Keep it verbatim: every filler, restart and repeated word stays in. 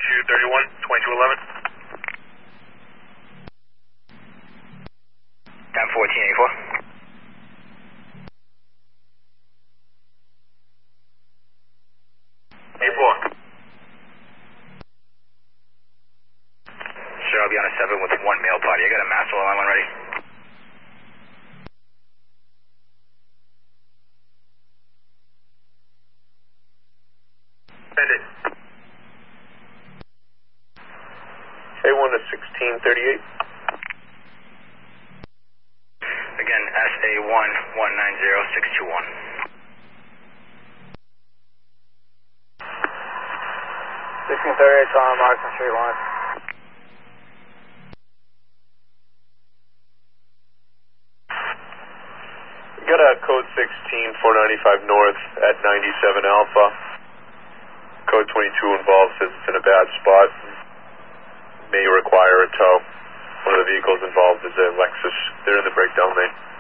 two thirty-one, twenty-two eleven. ten fourteen eighty-four. eighty-four. Sure, I'll be on a seven with one male party. I got a master line one ready. Send it. A one to sixteen thirty-eight. Again, S A one one nine zero six two one. sixteen thirty-eight on Markham Street one. We got a code sixteen, four ninety-five north at ninety-seven Alpha. Code twenty-two involved says it's in a bad spot. May require a tow. One of the vehicles involved is a Lexus. They're in the breakdown lane.